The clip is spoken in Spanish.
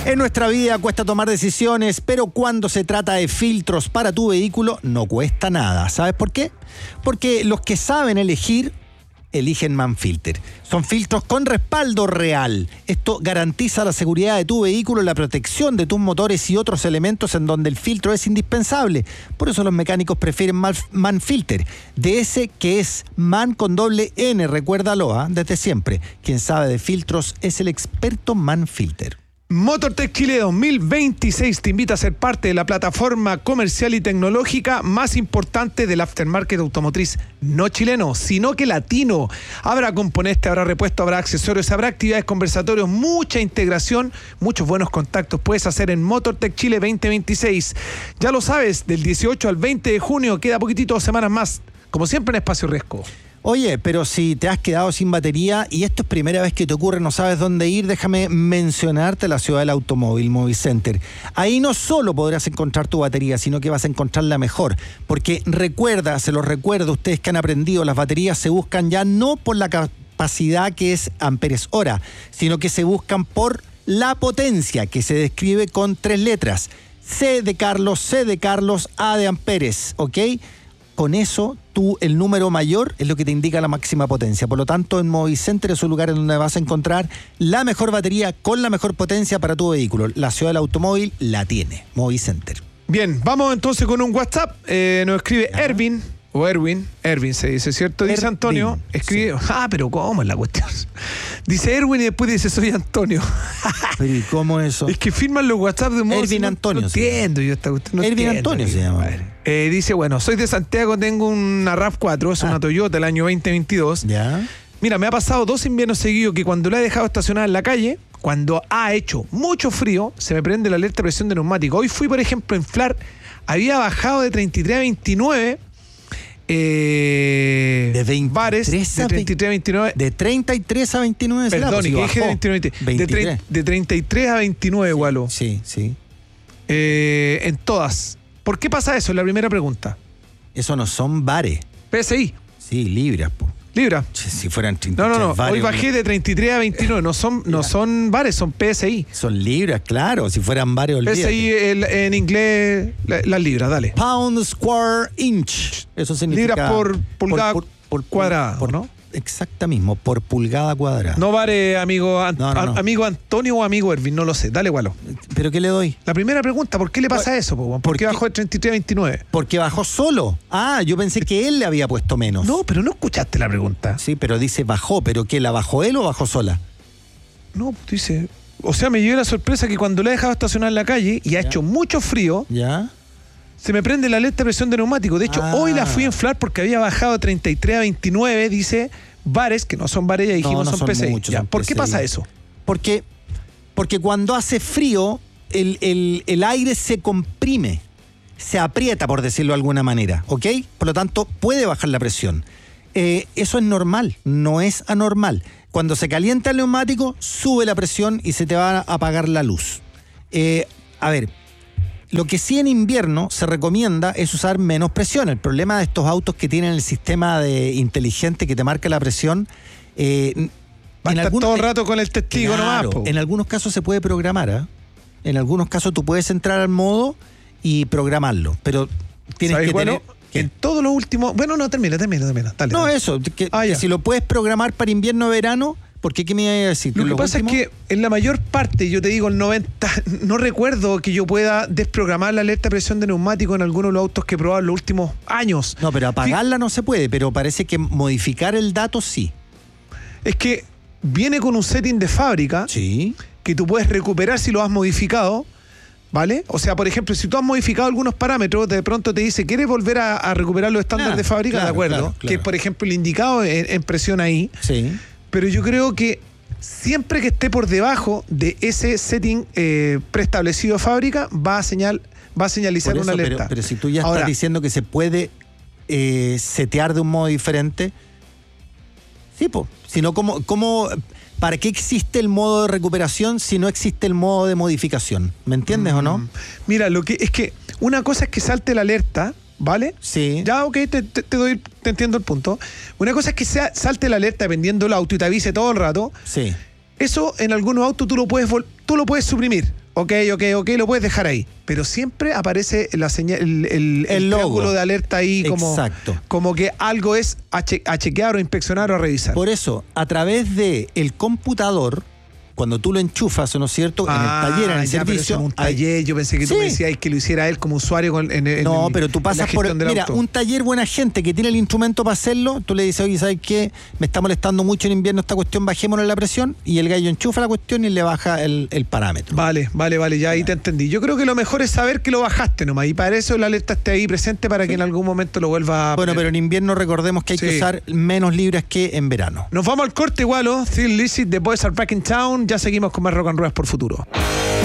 En nuestra vida cuesta tomar decisiones, pero cuando se trata de filtros para tu vehículo, no cuesta nada. ¿Sabes por qué? Porque los que saben elegir, eligen Manfilter. Son filtros con respaldo real. Esto garantiza la seguridad de tu vehículo, la protección de tus motores y otros elementos en donde el filtro es indispensable. Por eso los mecánicos prefieren Manfilter. De ese que es Man con doble N, recuérdalo, desde siempre. Quien sabe de filtros es el experto Manfilter. MotorTech Chile 2026 te invita a ser parte de la plataforma comercial y tecnológica más importante del aftermarket automotriz, no chileno, sino que latino. Habrá componentes, habrá repuesto, habrá accesorios, habrá actividades, conversatorios, mucha integración, muchos buenos contactos puedes hacer en MotorTech Chile 2026. Ya lo sabes, del 18 al 20 de junio, queda poquitito, 2 semanas más, como siempre en Espacio Riesgo. Oye, pero si te has quedado sin batería y esto es primera vez que te ocurre, no sabes dónde ir, déjame mencionarte la ciudad del automóvil, Movicenter. Ahí no solo podrás encontrar tu batería, sino que vas a encontrarla mejor. Porque recuerda, se los recuerdo, ustedes que han aprendido, las baterías se buscan ya no por la capacidad que es amperes hora, sino que se buscan por la potencia, que se describe con 3 letras. C de Carlos, A de amperes, ¿ok? Con eso, el número mayor es lo que te indica la máxima potencia. Por lo tanto, en Movicenter es un lugar en donde vas a encontrar la mejor batería con la mejor potencia para tu vehículo. La ciudad del automóvil la tiene, Movicenter. Bien, vamos entonces con un WhatsApp. Nos escribe Erwin, o Erwin se dice, ¿cierto? Dice Erwin, Antonio, escribe, sí. Pero ¿cómo es la cuestión? Dice Erwin y después dice, soy Antonio. Pero ¿y cómo eso? Es que firman los WhatsApp de modo. Erwin Antonio. No entiendo yo esta cuestión. Erwin Antonio se llama. Dice, bueno, soy de Santiago, tengo una RAV4, es una Toyota del año 2022. Ya. Mira, me ha pasado 2 inviernos seguidos que cuando la he dejado estacionada en la calle, cuando ha hecho mucho frío, se me prende la alerta de presión de neumático. Hoy fui, por ejemplo, en Flar, había bajado de 33 a 29. De 23 bares, de 33 a 29. De 33 a 29. Perdón, que dije de 29 a 23. De 33 a 29, Gualo. Sí. En todas. ¿Por qué pasa eso? Es la primera pregunta. Eso no son bares. PSI. Sí, libras, po. Libra. Si fueran 33 No. bares, Hoy bajé de 33 a 29. No son bares, son PSI. Son libras, claro. Si fueran bares, olvídate. PSI en inglés, las libras, dale. Pound square inch. Eso significa... Libras por pulgada cuadrada, ¿no? Exacta mismo, por pulgada cuadrada. No vale, amigo No. amigo Antonio o amigo Erwin, no lo sé. Dale, Gualo. ¿Pero qué le doy? La primera pregunta, ¿por qué le pasa eso? ¿Por qué bajó de 33 a 29? Porque bajó solo. Yo pensé que él le había puesto menos. No, pero no escuchaste la pregunta. Sí, pero dice bajó, ¿pero qué? ¿La bajó él o bajó sola? No, dice... O sea, me llevé la sorpresa que cuando la he dejado estacionar en la calle y ha hecho mucho frío... ¿Ya? Se me prende la alerta de presión de neumático. De hecho, hoy la fui a inflar porque había bajado de 33 a 29, dice bares, que no son bares, ya dijimos, no son PSI. muchos, Ya, son ¿por qué PSI. pasa eso? Porque cuando hace frío, el aire se comprime, se aprieta, por decirlo de alguna manera, ¿ok? Por lo tanto, puede bajar la presión. Eso es normal, no es anormal. Cuando se calienta el neumático, sube la presión y se te va a apagar la luz. Lo que sí en invierno se recomienda es usar menos presión. El problema de estos autos que tienen el sistema inteligente que te marca la presión... Va a estar todo el rato con el testigo, claro, nomás. En algunos casos se puede programar. En algunos casos tú puedes entrar al modo y programarlo. Pero tienes que tener... En todos los últimos... Bueno, no, termina. Dale. No, eso. Que si lo puedes programar para invierno o verano... ¿Por qué? ¿Qué me iba a decir? Lo que pasa es que en la mayor parte, yo te digo el 90, no recuerdo que yo pueda desprogramar la alerta de presión de neumático en algunos de los autos que he probado en los últimos años. No, pero apagarla no se puede, pero parece que modificar el dato sí. Es que viene con un setting de fábrica que tú puedes recuperar si lo has modificado, ¿vale? O sea, por ejemplo, si tú has modificado algunos parámetros, de pronto te dice, ¿quieres volver a recuperar los estándares de fábrica? De acuerdo. Claro. Que es, por ejemplo, el indicado en presión ahí. Sí. Pero yo creo que siempre que esté por debajo de ese setting preestablecido de fábrica, va a señalizar eso, una alerta. Pero si tú ya estás diciendo que se puede setear de un modo diferente, sí, pues. Si no, ¿para qué existe el modo de recuperación si no existe el modo de modificación? ¿Me entiendes o no? Mira, lo que es que una cosa es que salte la alerta, ¿vale? Sí. Ya, ok, te entiendo el punto. Una cosa es que salte la alerta dependiendo del auto y te avise todo el rato. Sí. Eso en algunos autos tú lo puedes suprimir. Ok, lo puedes dejar ahí. Pero siempre aparece la señal, el triángulo de alerta ahí como que algo es a chequear o inspeccionar o a revisar. Por eso, a través de el computador, cuando tú lo enchufas, ¿no es cierto? En el taller, en el servicio. Pero un taller, yo pensé que tú me decías que lo hiciera él como usuario pero tú pasas por... Mira, auto. Un taller buena gente que tiene el instrumento para hacerlo, tú le dices, oye, ¿sabes qué? Me está molestando mucho en invierno esta cuestión, bajémosle la presión, y el gallo enchufa la cuestión y le baja el parámetro. Vale, ya ahí te entendí. Yo creo que lo mejor es saber que lo bajaste nomás, y para eso la alerta esté ahí presente para que en algún momento lo vuelva a... Bueno, pero en invierno recordemos que hay que usar menos libras que en verano. Nos vamos al corte igual, Thin Lizzy, The Boys Are Back in Town. Ya seguimos con más Rock and Ruedas por Futuro.